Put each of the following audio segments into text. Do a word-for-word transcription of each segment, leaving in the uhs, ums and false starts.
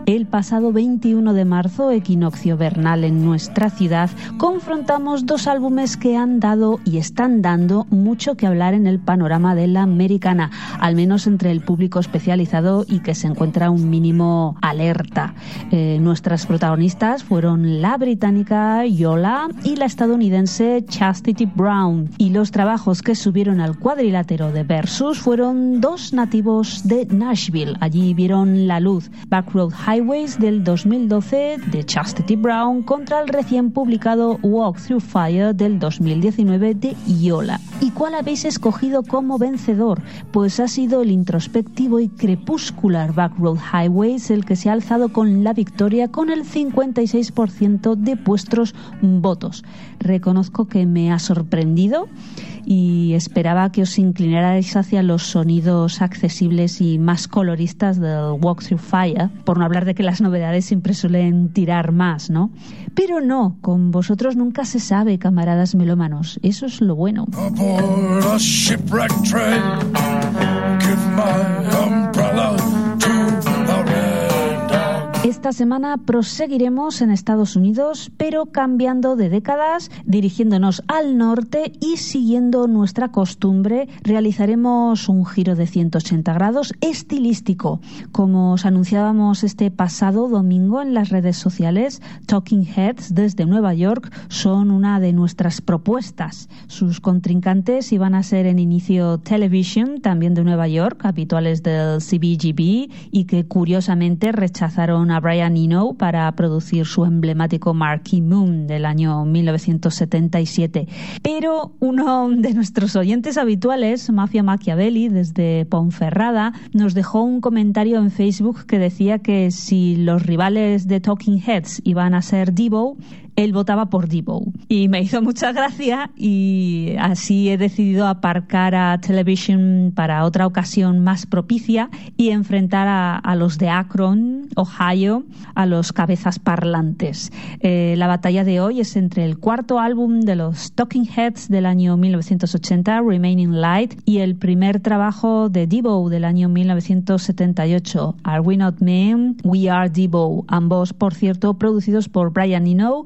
El pasado veintiuno de marzo, equinoccio vernal en nuestra ciudad, confrontamos dos álbumes que han dado y están dando mucho que hablar en el panorama de la americana, al menos entre el público especializado y que se encuentra un mínimo alerta. Eh, nuestras protagonistas fueron la británica Yola y la estadounidense Chastity Brown, y los trabajos que subieron al cuadrilátero de Versus fueron dos nativos de Nashville. Allí vieron la luz: Backroad Highways del dos mil doce de Chastity Brown contra el recién publicado Walk Through Fire del dos mil diecinueve de Yola. ¿Y cuál habéis escogido como vencedor? Pues ha sido el introspectivo y crepuscular Backroad Highways el que se ha alzado con la victoria con el cincuenta y seis por ciento de vuestros votos. Reconozco que me ha sorprendido y esperaba que os inclinarais hacia los sonidos accesibles y más coloristas del Walk Through Fire, por no hablar de que las novedades siempre suelen tirar más, ¿no? Pero no, con vosotros nunca se sabe, camaradas melómanos, eso es lo bueno. Aboard a shipwreck train, give my umbrella to the red dog. Esta semana proseguiremos en Estados Unidos, pero cambiando de décadas, dirigiéndonos al norte y siguiendo nuestra costumbre, realizaremos un giro de ciento ochenta grados estilístico. Como os anunciábamos este pasado domingo en las redes sociales, Talking Heads desde Nueva York son una de nuestras propuestas. Sus contrincantes iban a ser en inicio Television, también de Nueva York, habituales del C B G B, y que curiosamente rechazaron a Brian Eno para producir su emblemático Marquee Moon del año mil novecientos setenta y siete. Pero uno de nuestros oyentes habituales, Mafia Machiavelli, desde Ponferrada, nos dejó un comentario en Facebook que decía que si los rivales de Talking Heads iban a ser Devo, él votaba por Devo. Y me hizo mucha gracia y así he decidido aparcar a Television para otra ocasión más propicia y enfrentar a, a los de Akron, Ohio, a los cabezas parlantes. Eh, la batalla de hoy es entre el cuarto álbum de los Talking Heads del año mil novecientos ochenta, Remaining Light, y el primer trabajo de Devo del año mil novecientos setenta y ocho, Are We Not Men? We Are Devo. Ambos, por cierto, producidos por Brian Eno,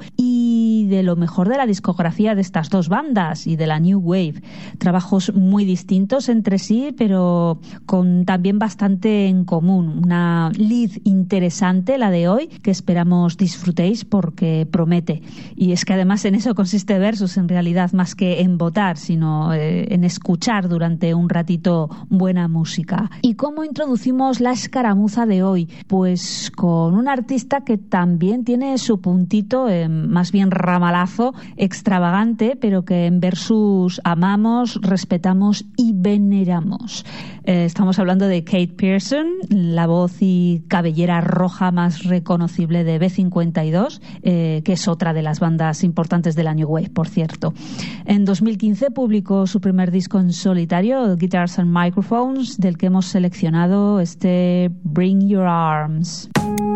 y de lo mejor de la discografía de estas dos bandas y de la New Wave. Trabajos muy distintos entre sí, pero con también bastante en común. Una lead interesante, la de hoy, que esperamos disfrutéis porque promete. Y es que además en eso consiste Versus, en realidad, más que en votar, sino eh, en escuchar durante un ratito buena música. ¿Y cómo introducimos la escaramuza de hoy? Pues con un artista que también tiene su puntito eh, más bien ramalazo, extravagante, pero que en Versus amamos, respetamos y veneramos. Eh, estamos hablando de Kate Pierson, la voz y cabellera roja más reconocible de B cincuenta y dos, eh, que es otra de las bandas importantes de la New Wave, por cierto. En dos mil quince publicó su primer disco en solitario, Guitars and Microphones, del que hemos seleccionado este Bring Your Arms.